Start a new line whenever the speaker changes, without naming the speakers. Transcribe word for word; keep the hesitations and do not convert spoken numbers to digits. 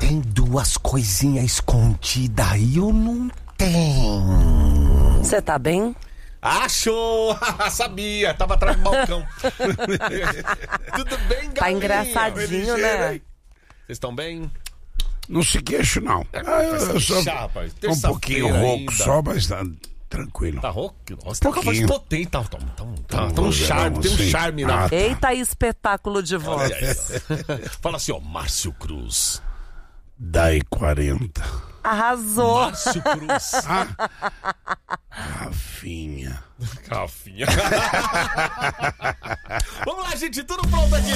tem duas coisinhas escondidas aí ou não tem?
Você tá bem?
Achou! Sabia, tava atrás do balcão. Tudo bem, galinha?
Tá engraçadinho, né?
Vocês estão bem?
Não se queixo, não. Ah, eu sou
Já, rapaz.
um pouquinho rouco só, mas tá tranquilo.
Tá rouco? Nossa, tá com a voz
Pouquinho.
potente. Tá, tá, tá, tá,
Um
tá um charme,
vozeirão
tem um
assim.
charme na...
Ah, tá.
Eita, espetáculo de voz.
Olha aí, ó. Fala assim, ó, Márcio Cruz.
Daí quarenta.
Arrasou.
Márcio Cruz.
Rafinha.
Rafinha. Vamos lá, gente, tudo pronto aqui.